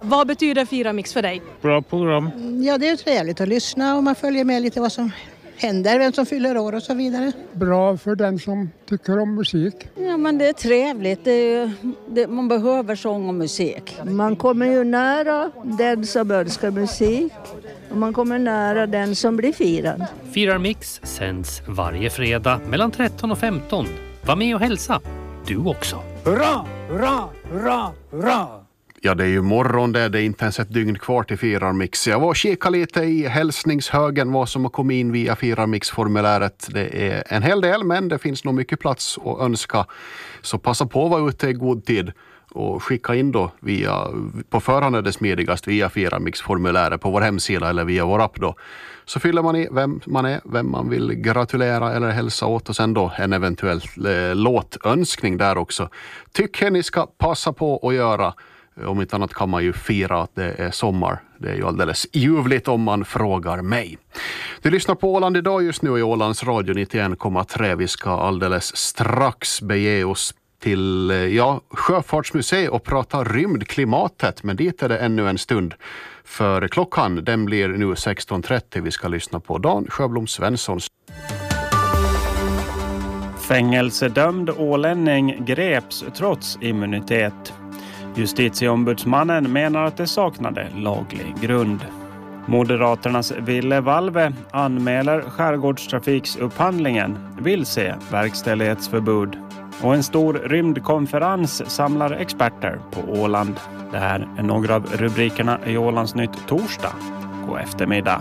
Vad betyder Fira Mix för dig? Bra program. Ja, det är trevligt att lyssna och man följer med lite vad som händer, vem som fyller år och så vidare. Bra för den som tycker om musik. Ja, men det är trevligt. Man behöver sång och musik. Man kommer ju nära den som önskar musik och man kommer nära den som blir firad. Fira Mix sänds varje fredag mellan 13 och 15. Var med och hälsa. Du också. Hurra, hurra, hurra, hurra! Ja, det är ju morgon där, det är inte ens ett dygn kvar till Firarmix. Jag var och kikade lite i hälsningshögen vad som har kommit in via Firarmix-formuläret. Det är en hel del, men det finns nog mycket plats att önska. Så passa på att vara ute i god tid och skicka in då på förhand är det smidigast via Firarmix-formuläret på vår hemsida eller via vår app då. Så fyller man i vem man är, vem man vill gratulera eller hälsa åt och sen då en eventuell låtönskning där också. Tycker ni ska passa på att göra. Om inte annat kan man ju fira att det är sommar. Det är ju alldeles ljuvligt om man frågar mig. Du lyssnar på Åland idag just nu i Ålands radio 91,3. Vi ska alldeles strax bege oss till Sjöfartsmuseet och prata rymdklimatet. Men dit är det ännu en stund. För klockan den blir nu 16.30. Vi ska lyssna på Dan Sjöblom Svenssons. Fängelsedömd ålänning greps trots immunitet. Justitieombudsmannen menar att det saknade laglig grund. Moderaternas Ville Valve anmäler skärgårdstrafiksupphandlingen, vill se verkställighetsförbud. Och en stor rymdkonferens samlar experter på Åland. Det här är några av rubrikerna i Ålands Nytt torsdag. God eftermiddag.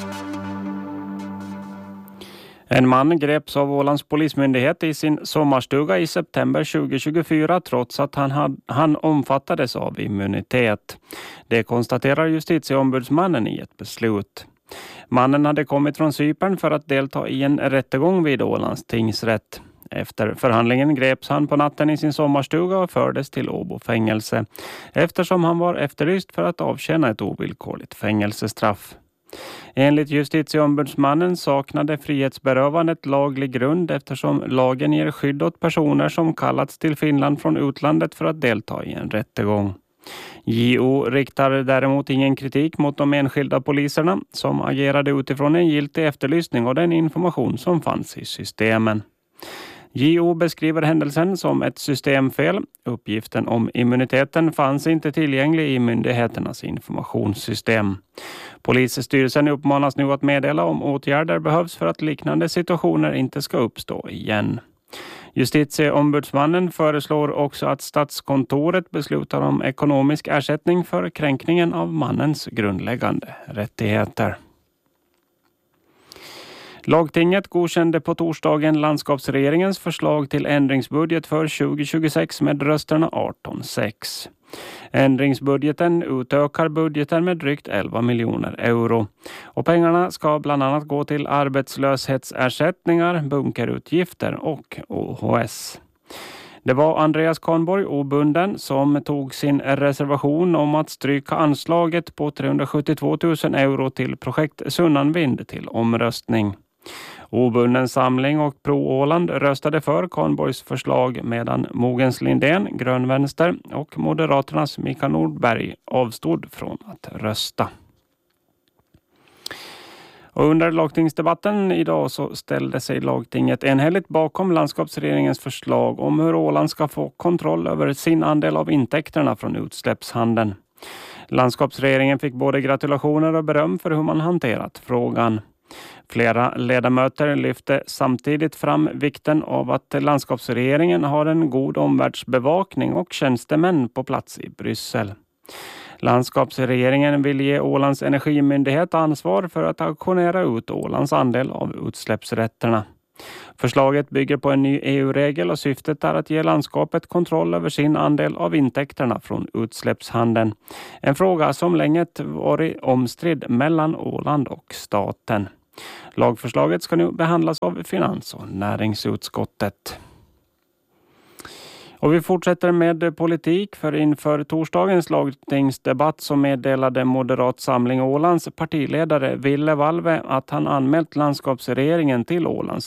En man greps av Ålands polismyndighet i sin sommarstuga i september 2024 trots att han omfattades av immunitet. Det konstaterar justitieombudsmannen i ett beslut. Mannen hade kommit från Cypern för att delta i en rättegång vid Ålands tingsrätt. Efter förhandlingen greps han på natten i sin sommarstuga och fördes till Åbo fängelse eftersom han var efterlyst för att avtjäna ett ovillkorligt fängelsestraff. Enligt justitieombudsmannen saknade frihetsberövandet laglig grund eftersom lagen ger skydd åt personer som kallats till Finland från utlandet för att delta i en rättegång. JO riktar däremot ingen kritik mot de enskilda poliserna som agerade utifrån en giltig efterlysning och den information som fanns i systemen. JO beskriver händelsen som ett systemfel. Uppgiften om immuniteten fanns inte tillgänglig i myndigheternas informationssystem. Polisstyrelsen uppmanas nu att meddela om åtgärder behövs för att liknande situationer inte ska uppstå igen. Justitieombudsmannen föreslår också att Statskontoret beslutar om ekonomisk ersättning för kränkningen av mannens grundläggande rättigheter. Lagtinget godkände på torsdagen landskapsregeringens förslag till ändringsbudget för 2026 med rösterna 18-6. Ändringsbudgeten utökar budgeten med drygt 11 miljoner euro. Och pengarna ska bland annat gå till arbetslöshetsersättningar, bunkerutgifter och OHS. Det var Andreas Kahnborg, obunden, som tog sin reservation om att stryka anslaget på 372 000 euro till projekt Sunnanvind till omröstning. Obunden samling och Pro Åland röstade för Kahnborgs förslag medan Mogens Lindén, Grönvänster och Moderaternas Mika Nordberg avstod från att rösta. Och under lagtingsdebatten idag så ställde sig lagtinget enhälligt bakom landskapsregeringens förslag om hur Åland ska få kontroll över sin andel av intäkterna från utsläppshandeln. Landskapsregeringen fick både gratulationer och beröm för hur man hanterat frågan. Flera ledamöter lyfte samtidigt fram vikten av att landskapsregeringen har en god omvärldsbevakning och tjänstemän på plats i Bryssel. Landskapsregeringen vill ge Ålands energimyndighet ansvar för att auktionera ut Ålands andel av utsläppsrätterna. Förslaget bygger på en ny EU-regel och syftet är att ge landskapet kontroll över sin andel av intäkterna från utsläppshandeln. En fråga som länge varit omstridd mellan Åland och staten. Lagförslaget ska nu behandlas av finans- och näringsutskottet. Och vi fortsätter med politik, för inför torsdagens lagtingsdebatt så meddelade Moderat Samling Ålands partiledare Ville Valve att han anmält landskapsregeringen till Ålands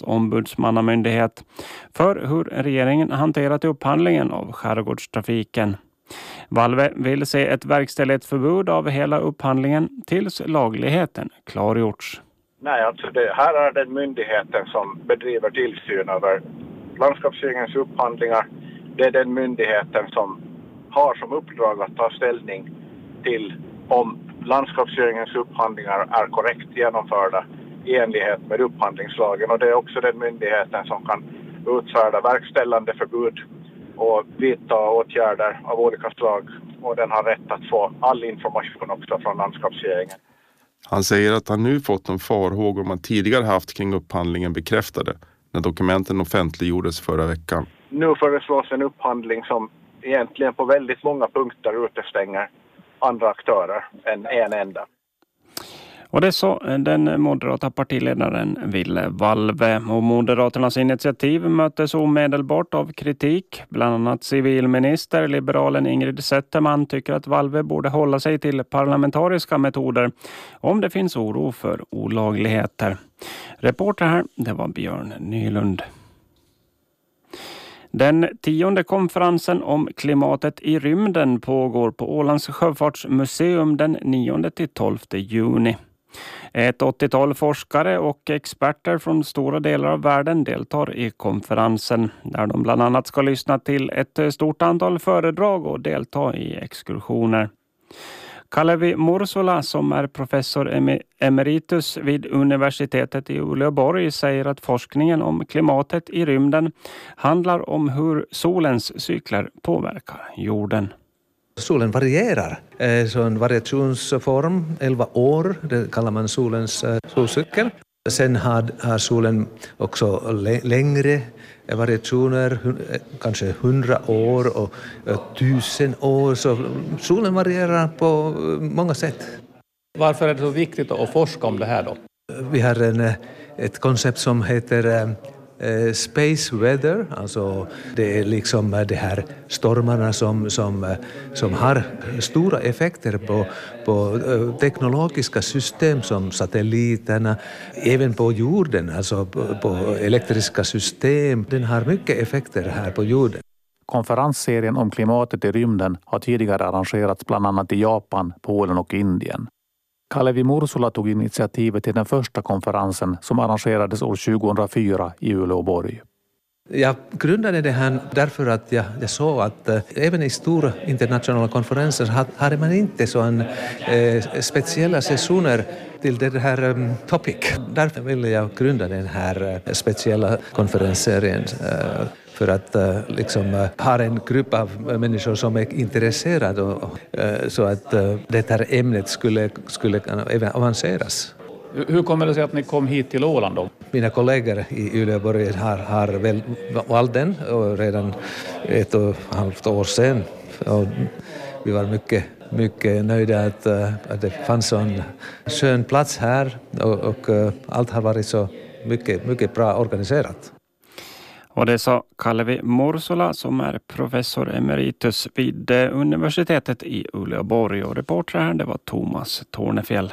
ombudsmannamyndighet för hur regeringen hanterat upphandlingen av skärgårdstrafiken. Valve vill se ett verkställighetsförbud av hela upphandlingen tills lagligheten klargjorts. Nej, alltså här är den myndigheten som bedriver tillsyn över landskapsregeringens upphandlingar. Det är den myndigheten som har som uppdrag att ta ställning till om landskapsregeringens upphandlingar är korrekt genomförda i enlighet med upphandlingslagen. Och det är också den myndigheten som kan utfärda verkställande förbud och vidta åtgärder av olika slag. Och den har rätt att få all information också från landskapsregeringen. Han säger att han nu fått en farhågor man tidigare haft kring upphandlingen bekräftade när dokumenten offentliggjordes förra veckan. Nu föreslås en upphandling som egentligen på väldigt många punkter utestänger andra aktörer än en enda. Och det så den moderata partiledaren Ville Valve, och Moderaternas initiativ möttes omedelbart av kritik. Bland annat civilminister, liberalen Ingrid Zetterman, tycker att Valve borde hålla sig till parlamentariska metoder om det finns oro för olagligheter. Reporter här, det var Björn Nylund. Den 10:e konferensen om klimatet i rymden pågår på Ålands sjöfartsmuseum den 9-12 juni. Ett 80-tal forskare och experter från stora delar av världen deltar i konferensen, där de bland annat ska lyssna till ett stort antal föredrag och delta i exkursioner. Kalevi Mursula, som är professor emeritus vid universitetet i Uleåborg, säger att forskningen om klimatet i rymden handlar om hur solens cykler påverkar jorden. Solen varierar, så en variationsform, 11 år, det kallar man solens solcykel. Sen har solen också längre variationer, kanske 100 år och 1000 år, så solen varierar på många sätt. Varför är det så viktigt att forska om det här då? Vi har ett koncept som heter space weather, alltså det är liksom de här stormarna som har stora effekter på teknologiska system som satelliterna, även på jorden, alltså på elektriska system. Den har mycket effekter här på jorden. Konferensserien om klimatet i rymden har tidigare arrangerats bland annat i Japan, Polen och Indien. Kalevi Mursula tog initiativet till den första konferensen som arrangerades år 2004 i Uleåborg. Jag grundade det här därför att jag såg att även i stora internationella konferenser hade man inte så speciella sessioner till det här topic. Därför ville jag grunda den här speciella konferensserien för att liksom ha en grupp av människor som är intresserade så att det här ämnet skulle även avanceras. Hur kommer det sig att ni kom hit till Åland då? Mina kollegor i Uleåborg har väl valt den och redan 1,5 år sedan. Och vi var mycket nöjda att det fanns en skön plats här och allt har varit så mycket bra organiserat. Och det sa Kalevi Mursula, som är professor emeritus vid universitetet i Uleåborg, och reporter här, det var Thomas Tornefjäll.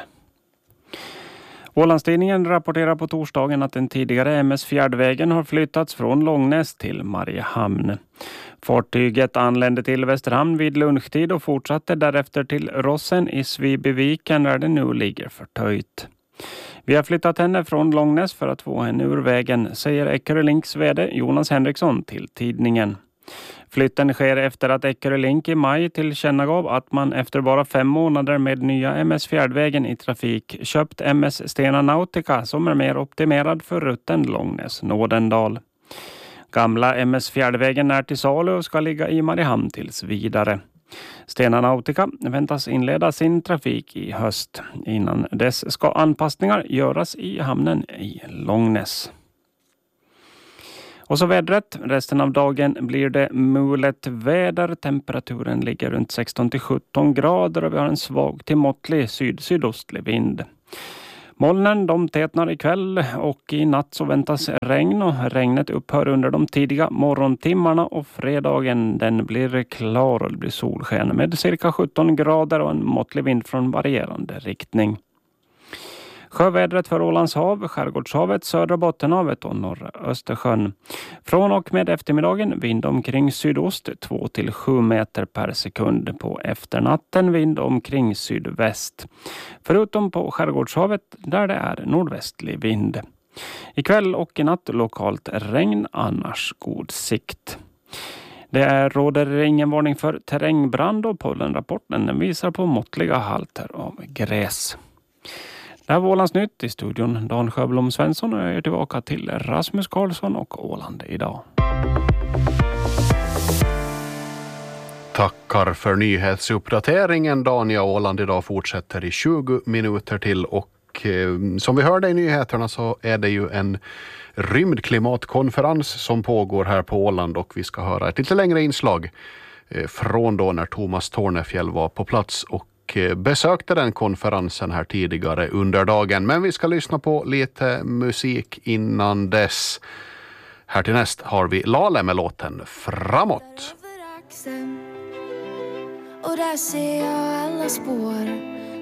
Ålandstidningen rapporterar på torsdagen att den tidigare MS Fjärdvägen har flyttats från Långnäs till Mariehamn. Fartyget anlände till Västerhamn vid lunchtid och fortsatte därefter till Rossen i Svibyviken där det nu ligger förtöjt. Vi har flyttat henne från Långnäs för att få henne ur vägen, säger Eckerö Links vd Jonas Henriksson till tidningen. Flytten sker efter att Eckerö Link i maj tillkännagav att man efter bara 5 månader med nya MS Fjärdvägen i trafik köpt MS Stena Nautica som är mer optimerad för rutten Långnäs-Nådendal. Gamla MS Fjärdvägen är till salu och ska ligga i Mariehamn tills vidare. Stena Nautica väntas inleda sin trafik i höst. Innan dess ska anpassningar göras i hamnen i Långnäs. Och så vädret. Resten av dagen blir det mulet väder. Temperaturen ligger runt 16-17 grader och vi har en svag till måttlig sydostlig vind. Molnen de tätnar ikväll och i natt så väntas regn, och regnet upphör under de tidiga morgontimmarna, och fredagen den blir klar och det blir solsken med cirka 17 grader och en måttlig vind från varierande riktning. Sjövädret för Ålands hav, Skärgårdshavet, södra Bottenhavet och norra Östersjön. Från och med eftermiddagen vind omkring sydost 2-7 meter per sekund. På efternatten vind omkring sydväst. Förutom på Skärgårdshavet där det är nordvästlig vind. Ikväll och i natt lokalt regn, annars god sikt. Det råder ingen varning för terrängbrand och pollenrapporten visar på måttliga halter av gräs. Det här var Ålands Nytt, i studion Dan Sjöblom Svensson, och jag är tillbaka till Rasmus Karlsson och Åland idag. Tackar för nyhetsuppdateringen. Dania Åland idag fortsätter i 20 minuter till, och som vi hörde i nyheterna så är det ju en rymdklimatkonferens som pågår här på Åland, och vi ska höra ett lite längre inslag från då när Thomas Tornefjäll var på plats och besökte den konferensen här tidigare under dagen. Men vi ska lyssna på lite musik innan dess. Här till näst har vi Lale med låten Framåt. Och där ser jag alla spår.